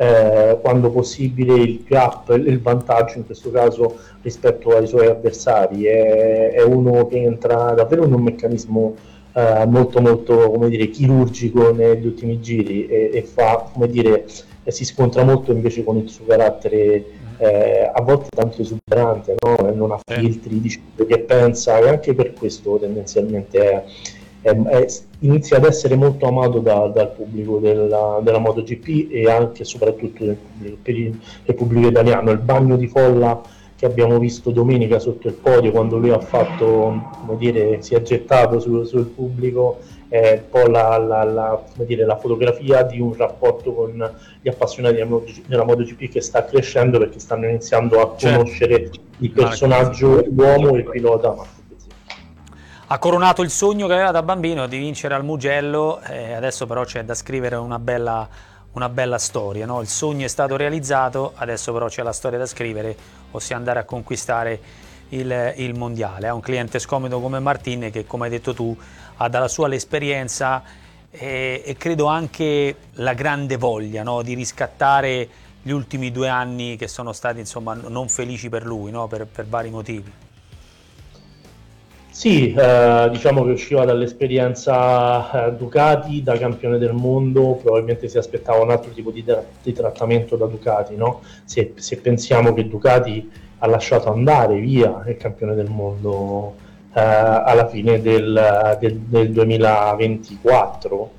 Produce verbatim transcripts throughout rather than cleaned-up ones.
eh, quando possibile il gap, il vantaggio in questo caso rispetto ai suoi avversari. È, è uno che entra davvero in un meccanismo eh, molto molto, come dire, chirurgico negli ultimi giri, e, e fa, come dire, e si scontra molto invece con il suo carattere eh, a volte tanto esuberante, no? Non ha filtri, dice che pensa, e anche per questo tendenzialmente è, è, è, inizia ad essere molto amato da, dal pubblico della, della MotoGP, e anche e soprattutto del pubblico, per il, del pubblico italiano. Il bagno di folla che abbiamo visto domenica sotto il podio, quando lui ha fatto, come dire, si è gettato sul, sul pubblico, è un po' la, la, la, come dire, la fotografia di un rapporto con gli appassionati della MotoGP che sta crescendo, perché stanno iniziando a conoscere certo. il personaggio, l'uomo e il pilota. Ha coronato il sogno che aveva da bambino di vincere al Mugello, eh, adesso però c'è da scrivere una bella, una bella storia, no? Il sogno è stato realizzato, adesso però c'è la storia da scrivere, ossia andare a conquistare il, il mondiale. Ha un cliente scomodo come Martin, che, come hai detto tu, ha dalla sua l'esperienza e, e credo anche la grande voglia, no? Di riscattare gli ultimi due anni che sono stati, insomma, non felici per lui, no? per, per vari motivi. Sì, eh, diciamo che usciva dall'esperienza eh, Ducati, da campione del mondo, probabilmente si aspettava un altro tipo di, tra- di trattamento da Ducati, no? Se, se pensiamo che Ducati ha lasciato andare via il campione del mondo eh, alla fine del, del, del duemilaventiquattro,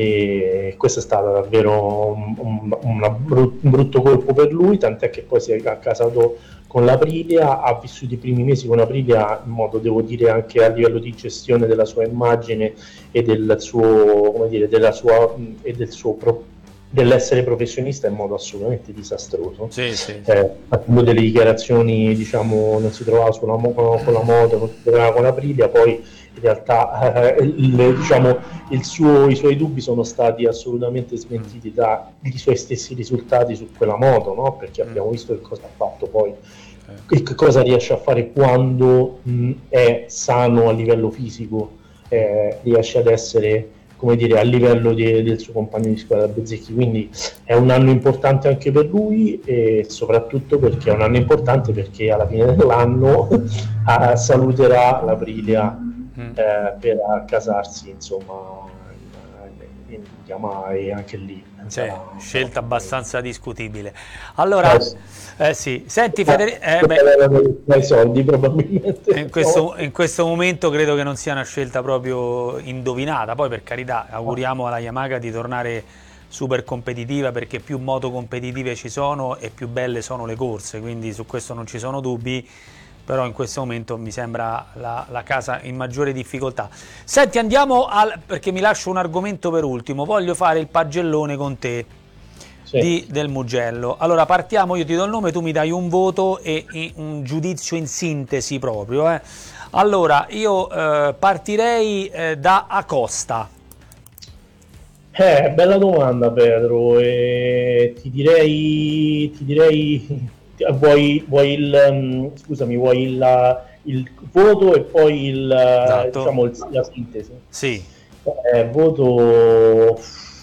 e questo è stato davvero un, un, una brut- un brutto colpo per lui, tant'è che poi si è accasato con l'Aprilia, ha vissuto i primi mesi con l'Aprilia in modo, devo dire, anche a livello di gestione della sua immagine e del suo, come dire, della sua e del suo pro, dell'essere professionista, in modo assolutamente disastroso. Sì, sì. Eh, facendo delle dichiarazioni, diciamo, non si trovava sulla, con la moto, non si trovava con l'Aprilia, poi in realtà eh, il, diciamo, il suo, i suoi dubbi sono stati assolutamente smentiti dai suoi stessi risultati su quella moto, no? Perché abbiamo visto che cosa ha fatto poi e che cosa riesce a fare quando mh, è sano a livello fisico, eh, riesce ad essere, come dire, a livello di, del suo compagno di squadra Bezzecchi. Quindi è un anno importante anche per lui, e soprattutto perché è un anno importante perché alla fine dell'anno eh, saluterà l'Aprilia eh, per accasarsi, insomma, in, in Yamaha, e anche lì sì, scelta abbastanza discutibile. Allora, eh, sì. Eh sì, senti Federico, eh, beh, soldi probabilmente. In questo, in questo momento credo che non sia una scelta proprio indovinata, poi per carità auguriamo alla Yamaha di tornare super competitiva, perché più moto competitive ci sono e più belle sono le corse, quindi su questo non ci sono dubbi, però in questo momento mi sembra la, la casa in maggiore difficoltà. Senti, andiamo al, perché mi lascio un argomento per ultimo, voglio fare il pagellone con te. Di, del Mugello. Allora partiamo, io ti do il nome, tu mi dai un voto e un giudizio in sintesi proprio. Eh. Allora io eh, partirei eh, da Acosta. Eh, bella domanda Pedro, e ti direi, ti direi, vuoi, vuoi il, um, scusami, vuoi il, il voto e poi il, esatto. diciamo, il, la sintesi? Sì. Eh, voto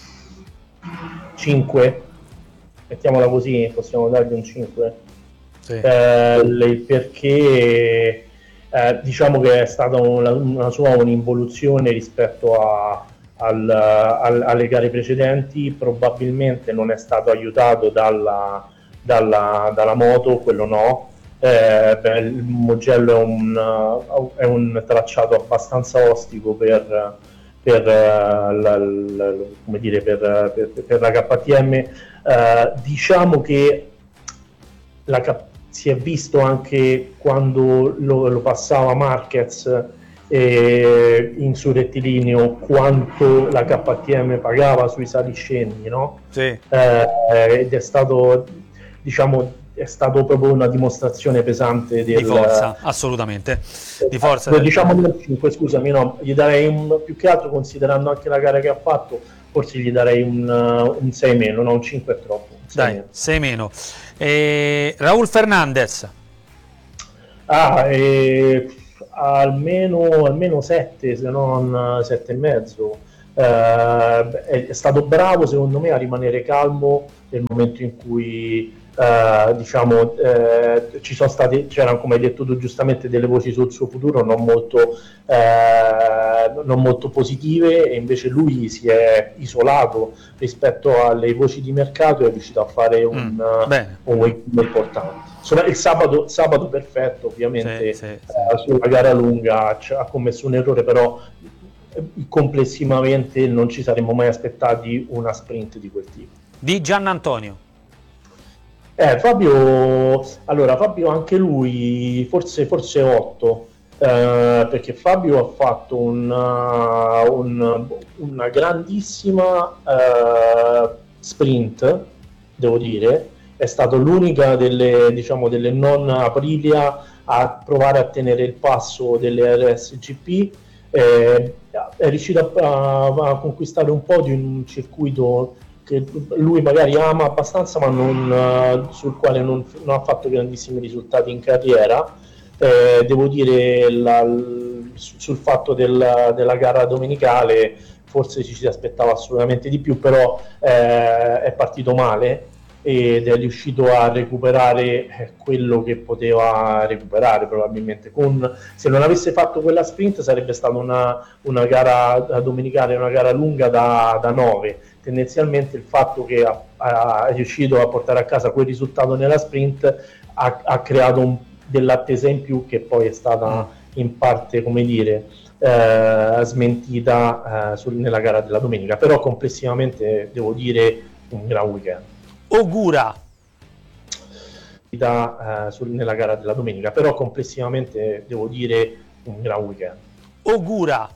cinque. Mettiamola così, possiamo dargli un cinque. Sì. Eh, perché eh, diciamo che è stata una, una sua un'involuzione rispetto a, al, al, alle gare precedenti. Probabilmente non è stato aiutato dalla, dalla, dalla moto, quello no. Eh, beh, il Mugello è un, è un tracciato abbastanza ostico per per, uh, la, la, come dire, per, per, per la K T M. Uh, diciamo che la, si è visto anche quando lo, lo passava Marquez eh, in su rettilineo quanto la K T M pagava sui saliscendi, no? Sì. Eh, ed è stato, diciamo, è stato proprio una dimostrazione pesante del, di forza, assolutamente di forza del... diciamo del cinque, scusami, no, gli darei un, più che altro, considerando anche la gara che ha fatto, forse gli darei un, un sei meno, no, un cinque è troppo, sei dai, meno. sei meno. E... Raúl Fernández. Ah, e... almeno almeno sette, se non sette e mezzo. è, è stato bravo secondo me a rimanere calmo nel momento in cui Uh, diciamo uh, ci sono state, c'erano, come hai detto tu giustamente, delle voci sul suo futuro non molto, uh, non molto positive, e invece lui si è isolato rispetto alle voci di mercato e è riuscito a fare un, mm, uh, un weekend importante. Insomma, il sabato, sabato perfetto, ovviamente, sì, sì, uh, sì. sulla gara lunga ha commesso un errore, però complessivamente non ci saremmo mai aspettati una sprint di quel tipo. Di Giannantonio. Eh, Fabio, allora Fabio anche lui forse, forse otto, eh, perché Fabio ha fatto una, un, una grandissima eh, sprint, devo dire, è stato l'unica delle, diciamo, delle non Aprilia a provare a tenere il passo delle R S G P, eh, è riuscito a, a, a conquistare un podio in un circuito che lui magari ama abbastanza, ma non, uh, sul quale non, non ha fatto grandissimi risultati in carriera. Eh, devo dire la, l, sul fatto del, della gara domenicale forse ci si aspettava assolutamente di più, però eh, è partito male ed è riuscito a recuperare quello che poteva recuperare probabilmente. Con, se non avesse fatto quella sprint sarebbe stata una, una gara domenicale, una gara lunga da, da nove. Tendenzialmente il fatto che ha, ha, è riuscito a portare a casa quel risultato nella sprint ha, ha creato un, dell'attesa in più, che poi è stata in parte, come dire, eh, smentita eh, sul, nella gara della domenica, però complessivamente devo dire un gran weekend. Ogura Da, eh, sul, nella gara della domenica, però complessivamente devo dire un gran weekend. Ogura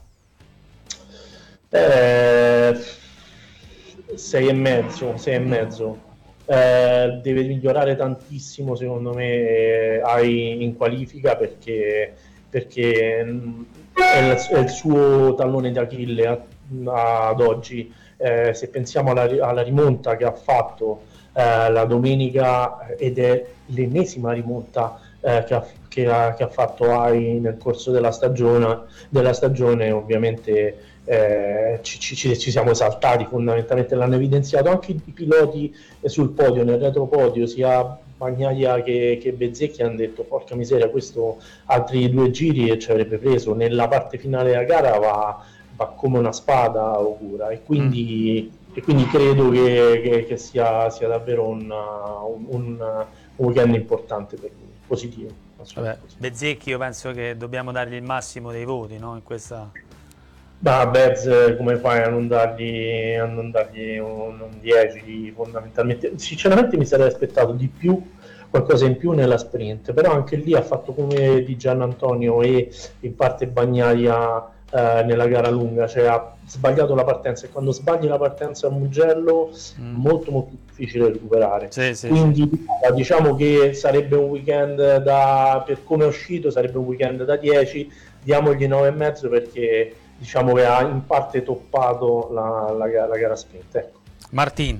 eh, sei e mezzo, sei e mezzo. Eh, deve migliorare tantissimo secondo me ai, in qualifica, perché, perché è, il, è il suo tallone d'Achille ad oggi. Eh, se pensiamo alla, alla rimonta che ha fatto eh, la domenica, ed è l'ennesima rimonta eh, che, ha, che, ha, che ha fatto Ai nel corso della stagione, della stagione ovviamente eh, ci, ci, ci siamo esaltati, fondamentalmente l'hanno evidenziato anche i piloti sul podio, nel retropodio, sia Bagnaia che, che Bezzecchi hanno detto porca miseria, questo altri due giri e ci avrebbe preso. Nella parte finale della gara va, va come una spada Ogura, e quindi, mm. e quindi credo che, che, che sia, sia davvero un, un, un, un weekend importante per lui, positivo. Vabbè, Bezzecchi io penso che dobbiamo dargli il massimo dei voti, no? In questa... Ma Bez, come fai a non dargli, a non dargli un, un dieci fondamentalmente? Sinceramente mi sarei aspettato di più, qualcosa in più nella sprint, però anche lì ha fatto come di Giannantonio e in parte Bagnaia eh, nella gara lunga, cioè ha sbagliato la partenza, e quando sbagli la partenza a Mugello mm. molto molto difficile recuperare. Sì, sì, quindi sì. diciamo che sarebbe un weekend da, per come è uscito, sarebbe un weekend da dieci, diamogli nove e mezzo, perché diciamo che ha in parte toppato la, la, la gara sprint. Ecco. Martin.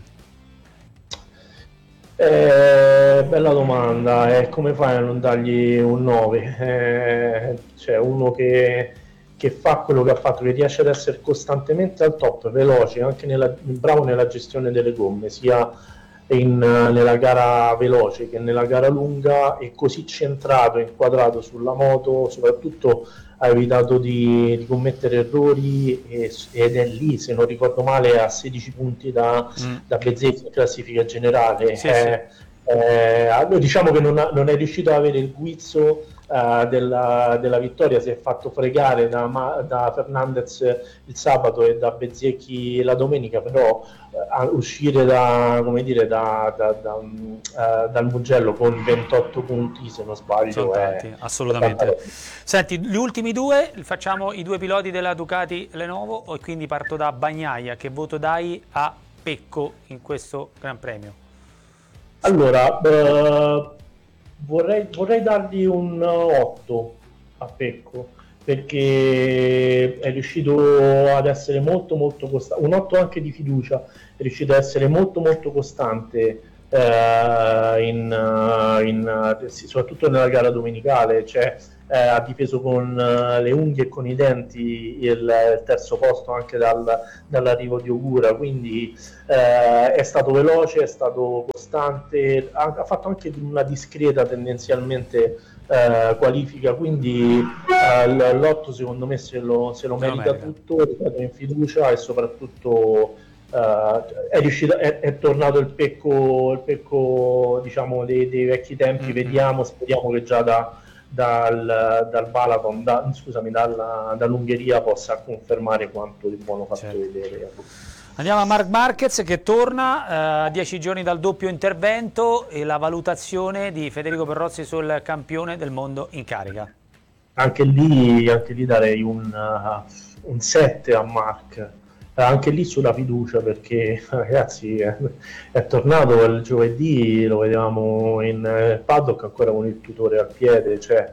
Eh, bella domanda, eh, come fai a non dargli un nove? Eh, cioè uno che, che fa quello che ha fatto, che riesce ad essere costantemente al top, veloce, anche nella, bravo nella gestione delle gomme, sia in, nella gara veloce che nella gara lunga, e così centrato, inquadrato sulla moto, soprattutto ha evitato di, di commettere errori, e, ed è lì, se non ricordo male, a sedici punti da, mm. da Bezzecchi in classifica generale. Sì, eh, sì. Eh, diciamo che non, ha, non è riuscito ad avere il guizzo uh, della, della vittoria, si è fatto fregare da, da Fernandez il sabato e da Bezzecchi la domenica, però uh, uscire da, come dire, da, da, da, uh, dal Mugello con ventotto punti, se non sbaglio, tanti, è, assolutamente. È Senti, gli ultimi due, facciamo i due piloti della Ducati Lenovo, e quindi parto da Bagnaia. Che voto dai a Pecco in questo Gran Premio? Allora, eh, vorrei, vorrei dargli un otto a Pecco, perché è riuscito ad essere molto molto costante, un otto anche di fiducia, è riuscito ad essere molto molto costante eh, in, in, soprattutto nella gara domenicale, cioè eh, ha difeso con uh, le unghie e con i denti il, il terzo posto anche dal, dall'arrivo di Ogura, quindi eh, è stato veloce, è stato costante, ha, ha fatto anche una discreta tendenzialmente eh, qualifica, quindi eh, l'otto secondo me se lo, se lo merita, merita tutto, ripeto, in fiducia e soprattutto Uh, è, riuscito, è, è tornato il pecco, il pecco diciamo dei, dei vecchi tempi. Mm-hmm. Vediamo, speriamo che già da, dal, dal Balaton, da, scusami, dalla, dall'Ungheria possa confermare quanto di buono fatto certo. vedere. Andiamo a Marc Marquez che torna a uh, dieci giorni dal doppio intervento e la valutazione di Federico Perrozzi sul campione del mondo in carica. Anche lì, anche lì darei un, uh, un sette a Marc. Anche lì sulla fiducia, perché ragazzi è, è tornato il giovedì, lo vedevamo in eh, paddock ancora con il tutore al piede, cioè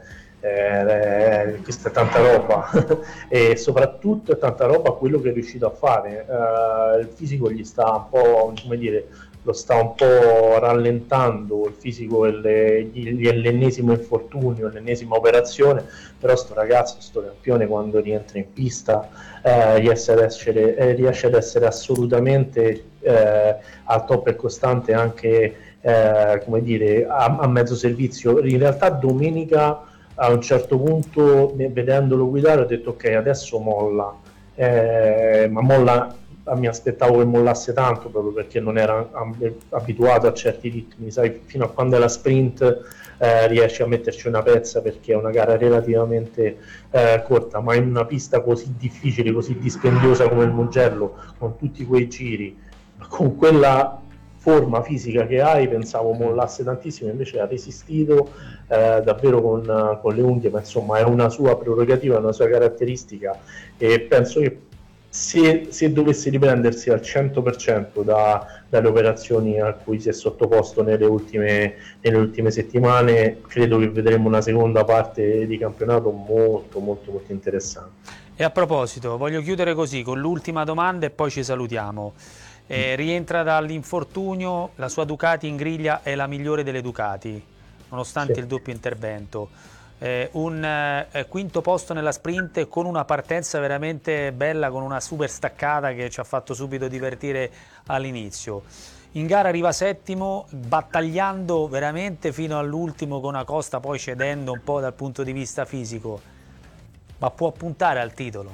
eh, eh, questa è tanta roba e soprattutto è tanta roba quello che è riuscito a fare. Eh, il fisico gli sta un po', come dire, lo sta un po' rallentando, il fisico è l'ennesimo infortunio, l'ennesima operazione, però sto ragazzo, sto campione, quando rientra in pista eh, riesce, ad essere, eh, riesce ad essere assolutamente eh, al top e costante anche eh, come dire, a, a mezzo servizio. In realtà domenica a un certo punto, vedendolo guidare, ho detto ok, adesso molla, eh, ma molla, mi aspettavo che mollasse tanto proprio perché non era abituato a certi ritmi, sai, fino a quando è la sprint eh, riesci a metterci una pezza perché è una gara relativamente eh, corta, ma in una pista così difficile, così dispendiosa come il Mugello, con tutti quei giri, con quella forma fisica che hai, pensavo mollasse tantissimo, invece ha resistito eh, davvero con, con le unghie, ma insomma è una sua prerogativa, una sua caratteristica, e penso che Se, se dovesse riprendersi al cento per cento da, dalle operazioni a cui si è sottoposto nelle ultime, nelle ultime settimane, credo che vedremo una seconda parte di campionato molto molto molto interessante. E a proposito, voglio chiudere così con l'ultima domanda e poi ci salutiamo. Eh, rientra dall'infortunio, la sua Ducati in griglia è la migliore delle Ducati, nonostante sì. il doppio intervento. Eh, un eh, quinto posto nella sprint con una partenza veramente bella, con una super staccata che ci ha fatto subito divertire all'inizio. In gara arriva settimo, battagliando veramente fino all'ultimo con Acosta, poi cedendo un po' dal punto di vista fisico, ma può puntare al titolo?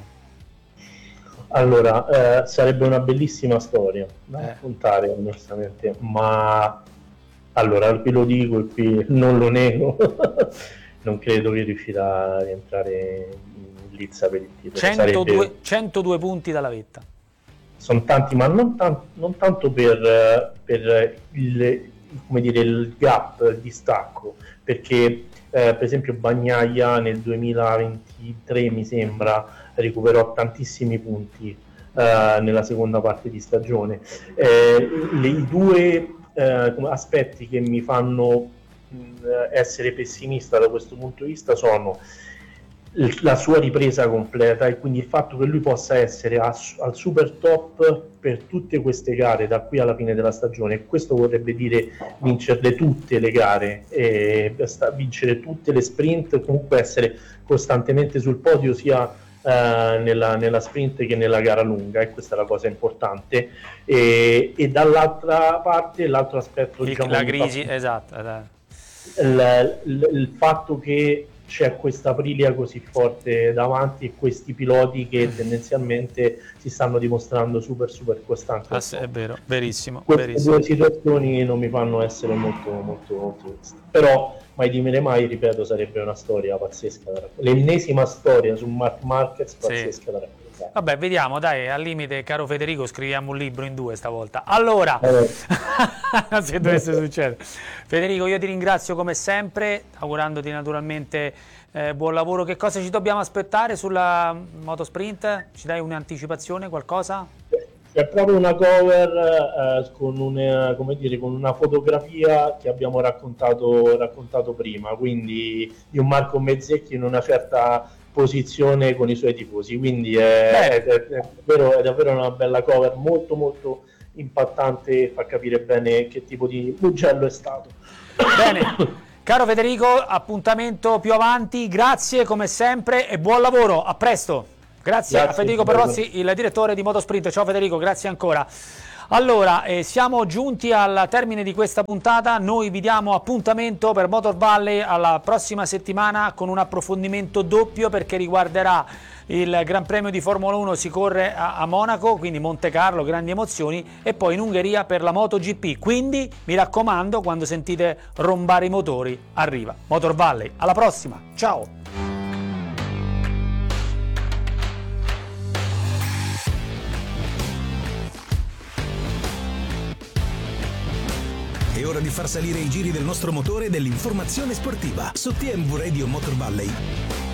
Allora, eh, sarebbe una bellissima storia da eh. puntare onestamente, ma allora ve lo dico e qui non lo nego. Non credo che riuscirà a rientrare in lizza per il titolo. centodue, Sarebbe... centodue punti dalla vetta. Sono tanti, ma non, tan- non tanto per, per il, come dire, il gap, il distacco, perché eh, per esempio Bagnaia nel duemilaventitré mi sembra recuperò tantissimi punti eh, nella seconda parte di stagione. Eh, le, I due eh, aspetti che mi fanno essere pessimista da questo punto di vista sono la sua ripresa completa e quindi il fatto che lui possa essere a, al super top per tutte queste gare da qui alla fine della stagione. Questo vorrebbe dire vincerle tutte le gare, e vincere tutte le sprint, comunque essere costantemente sul podio sia eh, nella, nella sprint che nella gara lunga, e questa è la cosa importante. E, e dall'altra parte l'altro aspetto, il, diciamo, la crisi, fatto, esatto Il, il, il fatto che c'è questa Aprilia così forte davanti e questi piloti che tendenzialmente si stanno dimostrando super super costanti. Ah, sì, è vero, verissimo. Queste verissimo. due situazioni non mi fanno essere molto molto ottimista, però mai dire mai, ripeto, sarebbe una storia pazzesca da raccontare, l'ennesima storia su Marc Marquez pazzesca sì. da raccontare. Vabbè, vediamo, dai, al limite, caro Federico, scriviamo un libro in due stavolta. Allora, eh. se dovesse succedere. Federico, io ti ringrazio come sempre, augurandoti naturalmente eh, buon lavoro. Che cosa ci dobbiamo aspettare sulla motosprint? Ci dai un'anticipazione, qualcosa? C'è proprio una cover eh, con, una, come dire, con una fotografia che abbiamo raccontato, raccontato prima, quindi di un Marco Mezzecchi in una certa posizione con i suoi tifosi, quindi è, è, è, è, davvero, è davvero una bella cover, molto molto impattante e fa capire bene che tipo di Mugello è stato. Bene, Caro Federico, appuntamento più avanti, grazie come sempre e buon lavoro, a presto. Grazie, grazie a Federico Perrozzi, il direttore di Motosprint. Ciao Federico, grazie ancora. Allora, eh, siamo giunti al termine di questa puntata, noi vi diamo appuntamento per Motor Valley alla prossima settimana con un approfondimento doppio perché riguarderà il Gran Premio di Formula uno, si corre a, a Monaco, quindi Monte Carlo, grandi emozioni, e poi in Ungheria per la MotoGP. Quindi mi raccomando, quando sentite rombare i motori, arriva Motor Valley. Alla prossima, ciao! È ora di far salire i giri del nostro motore e dell'informazione sportiva su T M V Radio Motor Valley.